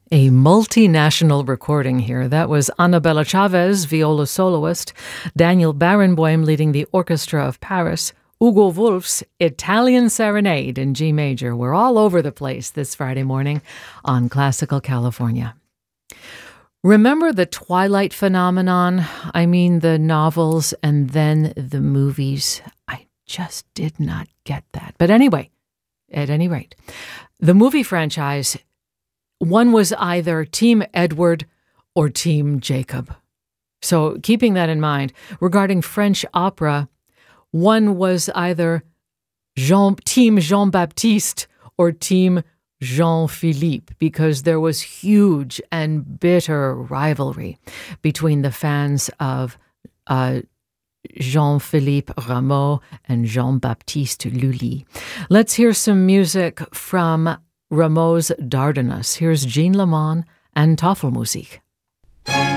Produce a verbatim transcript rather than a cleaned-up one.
A multinational recording here. That was Annabella Chavez, viola soloist, Daniel Barenboim leading the Orchestra of Paris, Ugo Wolf's Italian Serenade in G major. We're all over the place this Friday morning on Classical California. Remember the Twilight phenomenon? I mean, the novels and then the movies. I just did not get that. But anyway, at any rate, the movie franchise, one was either Team Edward or Team Jacob. So keeping that in mind, regarding French opera, one was either Jean, Team Jean-Baptiste or Team Jean-Philippe, because there was huge and bitter rivalry between the fans of uh, Jean-Philippe Rameau and Jean-Baptiste Lully. Let's hear some music from Rameau's Dardanus. Here's Jean Lamont and Tafelmusik.